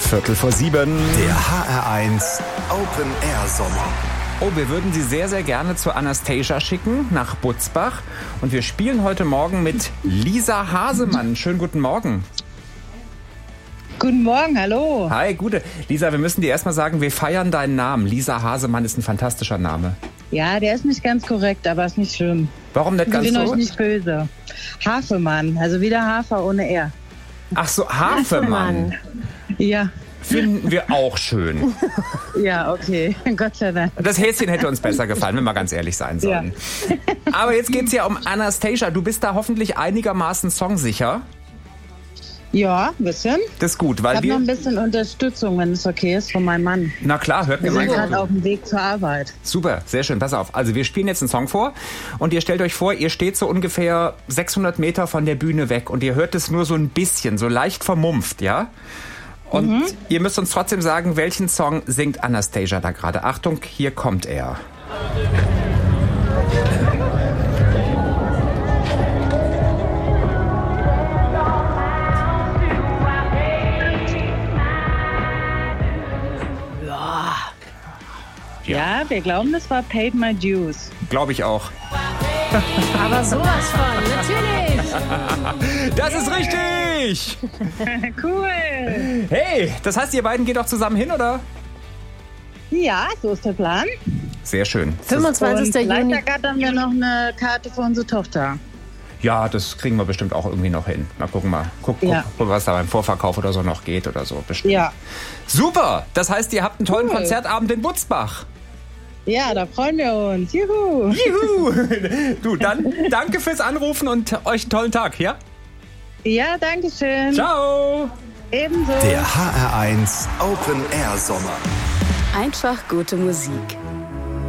7:15. Der HR1 Open Air Sommer. Oh, wir würden Sie sehr, sehr gerne zu Anastasia schicken, nach Butzbach. Und wir spielen heute Morgen mit Lisa Hasemann. Schönen guten Morgen. Guten Morgen, hallo. Hi, gute. Lisa, wir müssen dir erstmal sagen, wir feiern deinen Namen. Lisa Hasemann ist ein fantastischer Name. Ja, der ist nicht ganz korrekt, aber ist nicht schlimm. Warum nicht ganz so? Ich bin so? euch nicht böse. Hafemann, also wieder Hafer ohne R. Ach so, Hafemann. Ja. Finden wir auch schön. Ja, okay. Gott sei Dank. Das Häschen hätte uns besser gefallen, wenn wir ganz ehrlich sein sollen. Ja. Aber jetzt geht's ja um Anastasia. Du bist da hoffentlich einigermaßen songsicher. Ja, ein bisschen. Das ist gut, weil ich habe noch ein bisschen Unterstützung, wenn es okay ist, von meinem Mann. Na klar, hört mir mal. Wir sind gerade auf dem Weg zur Arbeit. Super, sehr schön. Pass auf. Also wir spielen jetzt einen Song vor und ihr stellt euch vor, ihr steht so ungefähr 600 Meter von der Bühne weg und ihr hört es nur so ein bisschen, so leicht vermumpft, ja? Und ihr müsst uns trotzdem sagen, welchen Song singt Anastasia da gerade. Achtung, hier kommt er. Ja, wir glauben, das war Paid My Dues. Glaube ich auch. Aber sowas von, natürlich. Das ist richtig. Cool. Hey, das heißt, ihr beiden geht auch zusammen hin, oder? Ja, so ist der Plan. Sehr schön. 25. Juni. Vielleicht ergattern wir noch eine Karte für unsere Tochter. Ja, das kriegen wir bestimmt auch irgendwie noch hin. Na, gucken mal. Guck, was da beim Vorverkauf oder so noch geht oder so. Bestimmt. Ja. Super. Das heißt, ihr habt einen tollen Konzertabend in Butzbach. Ja, da freuen wir uns. Juhu. Juhu. Du, dann danke fürs Anrufen und euch einen tollen Tag, ja? Ja, danke schön. Ciao. Ebenso. Der HR1 Open Air Sommer. Einfach gute Musik.